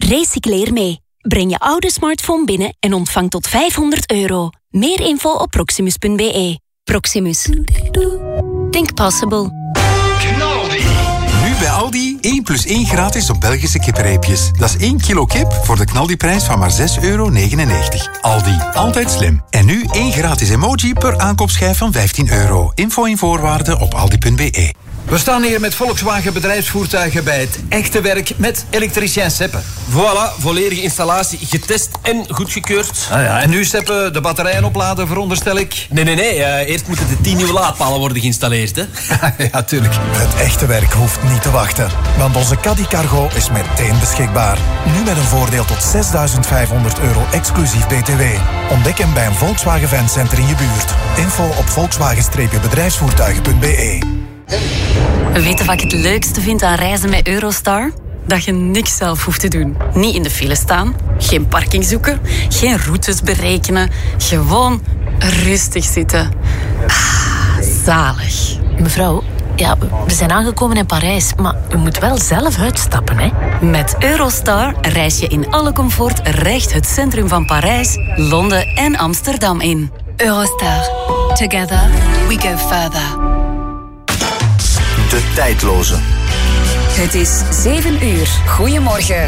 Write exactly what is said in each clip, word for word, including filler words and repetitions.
Recycleer mee. Breng je oude smartphone binnen en ontvang tot vijfhonderd euro. Meer info op proximus punt b e. Proximus. Think possible. Knaldi. Nu bij Aldi één plus één gratis op Belgische kippenreepjes. Dat is één kilo kip voor de knaldiprijs van maar zes euro negenennegentig. Aldi, altijd slim. En nu één gratis emoji per aankoopschijf van vijftien euro. Info en voorwaarden op aldi punt b e. We staan hier met Volkswagen bedrijfsvoertuigen bij het echte werk met elektricien Seppe. Voilà, volledige installatie getest en goedgekeurd. Ah ja, en nu Seppe, de batterijen opladen veronderstel ik? Nee, nee, nee. Uh, eerst moeten de tien nieuwe laadpalen worden geïnstalleerd, hè? Ja, tuurlijk. Het echte werk hoeft niet te wachten. Want onze Caddy Cargo is meteen beschikbaar. Nu met een voordeel tot zesduizend vijfhonderd euro exclusief B T W. Ontdek hem bij een Volkswagen Fancenter in je buurt. Info op volkswagen bedrijfsvoertuigen punt b e. Weet je wat ik het leukste vind aan reizen met Eurostar? Dat je niks zelf hoeft te doen. Niet in de file staan, geen parking zoeken, geen routes berekenen. Gewoon rustig zitten. Ah, zalig. Mevrouw, ja, we zijn aangekomen in Parijs, maar u moet wel zelf uitstappen, hè? Met Eurostar reis je in alle comfort recht het centrum van Parijs, Londen en Amsterdam in. Eurostar. Together we go further. De tijdloze. Het is zeven uur. Goedemorgen.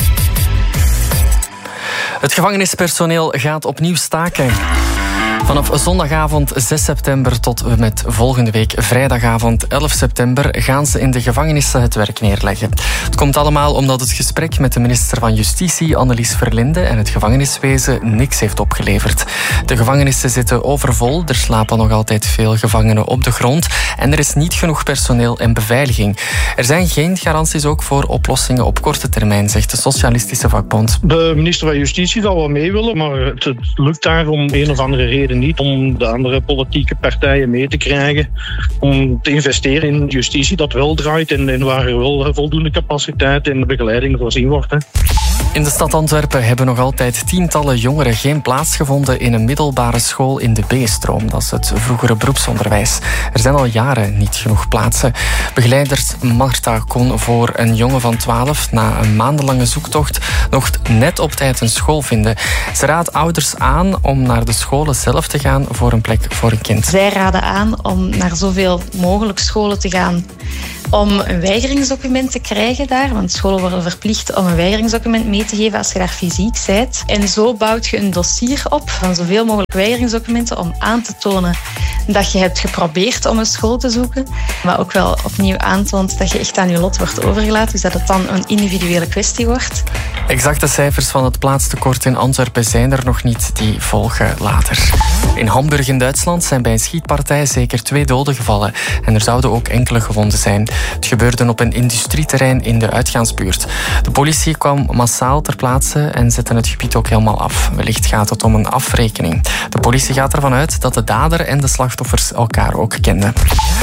Het gevangenispersoneel gaat opnieuw staken. Vanaf zondagavond zes september tot en met volgende week vrijdagavond elf september gaan ze in de gevangenissen het werk neerleggen. Het komt allemaal omdat het gesprek met de minister van Justitie, Annelies Verlinde, en het gevangeniswezen niks heeft opgeleverd. De gevangenissen zitten overvol, er slapen nog altijd veel gevangenen op de grond en er is niet genoeg personeel en beveiliging. Er zijn geen garanties ook voor oplossingen op korte termijn, zegt de Socialistische Vakbond. De minister van Justitie zal wel mee willen, maar het lukt daar om een of andere reden niet om de andere politieke partijen mee te krijgen om te investeren in justitie dat wel draait en, en waar er wel voldoende capaciteit en begeleiding voorzien wordt. Hè. In de stad Antwerpen hebben nog altijd tientallen jongeren geen plaats gevonden in een middelbare school in de B-stroom. Dat is het vroegere beroepsonderwijs. Er zijn al jaren niet genoeg plaatsen. Begeleiders Marta kon voor een jongen van twaalf na een maandenlange zoektocht nog net op tijd een school vinden. Ze raadt ouders aan om naar de scholen zelf te gaan voor een plek voor een kind. Zij raden aan om naar zoveel mogelijk scholen te gaan om een weigeringsdocument te krijgen daar. Want scholen worden verplicht om een weigeringsdocument mee te geven als je daar fysiek bent. En zo bouwt je een dossier op van zoveel mogelijk weigeringsdocumenten om aan te tonen dat je hebt geprobeerd om een school te zoeken. Maar ook wel opnieuw aantoont dat je echt aan je lot wordt overgelaten. Dus dat het dan een individuele kwestie wordt. Exacte cijfers van het plaatstekort in Antwerpen zijn er nog niet. Die volgen later. In Hamburg in Duitsland zijn bij een schietpartij zeker twee doden gevallen. En er zouden ook enkele gewonden zijn. Het gebeurde op een industrieterrein in de uitgaansbuurt. De politie kwam massaal ter plaatse en zette het gebied ook helemaal af. Wellicht gaat het om een afrekening. De politie gaat ervan uit dat de dader en de slachtoffers elkaar ook kenden.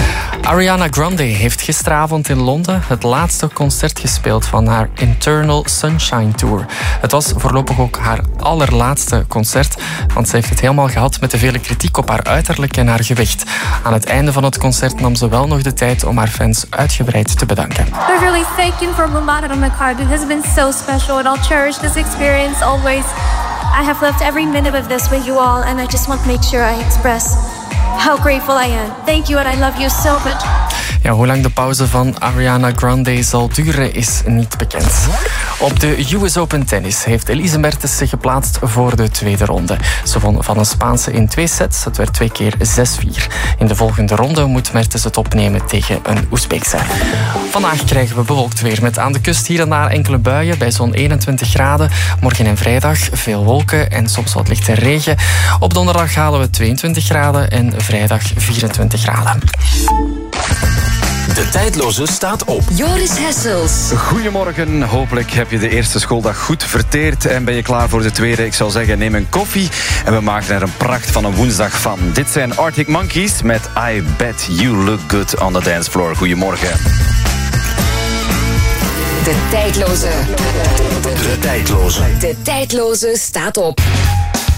Ariana Grande heeft gisteravond in Londen het laatste concert gespeeld van haar Eternal Sunshine Tour. Het was voorlopig ook haar allerlaatste concert, want ze heeft het helemaal gehad met de vele kritiek op haar uiterlijk en haar gewicht. Aan het einde van het concert nam ze wel nog de tijd om haar fans uitgebreid te bedanken. We really thank you for Mulana Makar. It has been so special and I'll cherish this experience always. I have loved every minute of this with you all and I just want to make sure I express how grateful I am. Thank you and I love you so much. Ja, hoe lang de pauze van Ariana Grande zal duren is niet bekend. Op de U S Open Tennis heeft Elise Mertens zich geplaatst voor de tweede ronde. Ze won van een Spaanse in twee sets. Het werd twee keer zes vier. In de volgende ronde moet Mertens het opnemen tegen een Oezbeekse. Vandaag krijgen we bewolkt weer met aan de kust hier en daar enkele buien bij zo'n eenentwintig graden. Morgen en vrijdag veel wolken en soms wat lichte regen. Op donderdag halen we tweeëntwintig graden en vrijdag vierentwintig graden. De tijdloze staat op. Joris Hessels. Goedemorgen. Hopelijk heb je de eerste schooldag goed verteerd en ben je klaar voor de tweede. Ik zou zeggen, neem een koffie en we maken er een pracht van een woensdag van. Dit zijn Arctic Monkeys met I Bet You Look Good on the Dance Floor. Goedemorgen. De tijdloze. De tijdloze. De tijdloze staat op.